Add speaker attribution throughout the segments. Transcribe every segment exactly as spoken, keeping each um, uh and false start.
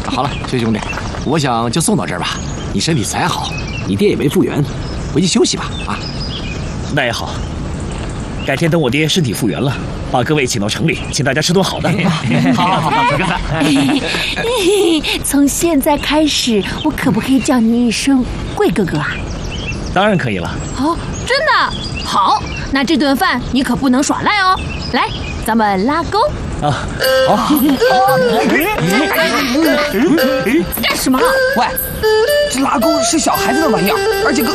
Speaker 1: 好了，薛兄弟，我想就送到这儿吧。你身体才好，你爹也没复原，回去休息吧。啊，
Speaker 2: 那也好。改天等我爹身体复原了，把各位请到城里，请大家吃顿好的。
Speaker 3: 好，好，好，哥哥。
Speaker 4: 从现在开始，我可不可以叫你一声贵哥哥啊？
Speaker 2: 当然可以了。
Speaker 4: 哦，真的？好，那这顿饭你可不能耍赖哦。来，咱们拉钩。
Speaker 2: 啊，好。
Speaker 4: 干什么？
Speaker 3: 喂，这拉钩是小孩子的玩意儿，而且更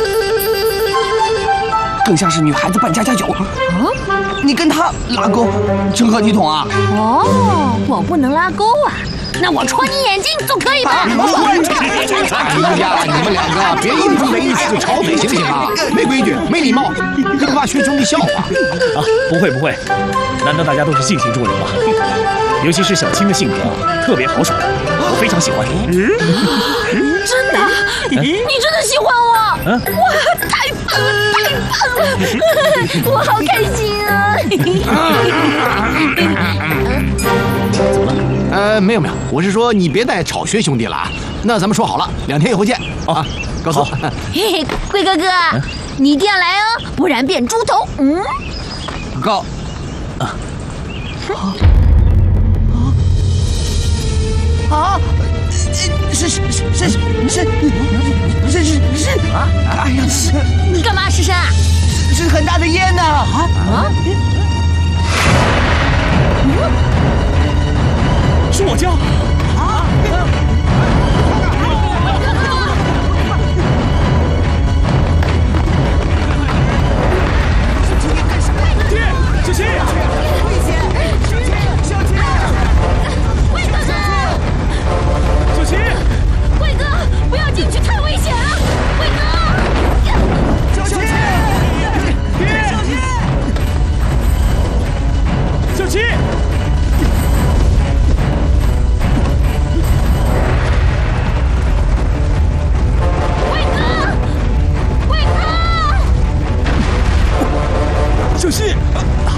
Speaker 3: 更像是女孩子扮家家酒。啊，你跟他拉钩，成何体统啊？
Speaker 4: 哦，我不能拉钩啊。那我戳你眼睛总可以吧？
Speaker 1: 哎呀，你们两个别一不没意思就吵嘴行不行啊？没规矩，没礼貌，更怕薛兄弟笑话。
Speaker 2: 啊，不会不会，难得大家都是性情中人嘛。尤其是小青的性格特别豪爽，我非常喜欢。
Speaker 4: 真的？你真的喜欢我？
Speaker 2: 嗯、
Speaker 4: 哇，太棒了，太棒了！我好开心啊！
Speaker 2: 怎么了？
Speaker 1: 呃，没有没有，我是说你别再吵薛兄弟了啊。那咱们说好了，两天以后见啊。告诉。
Speaker 4: 嘿嘿，贵哥哥，嗯、你一定要来哦，不然变猪头。嗯。
Speaker 3: 告。啊。啊。啊！是是是是是是是是是啊！哎呀，是
Speaker 4: 你干嘛，石山？
Speaker 3: 是很大的烟呐！啊啊！
Speaker 2: 是我家啊！爹，小心！
Speaker 3: 危险！小心！小心！
Speaker 4: 贵哥哥，
Speaker 2: 小心！
Speaker 4: 贵哥，不要进去，太危险了！贵哥，
Speaker 3: 小心！
Speaker 2: 爹，
Speaker 3: 小心！
Speaker 2: 小心！小心！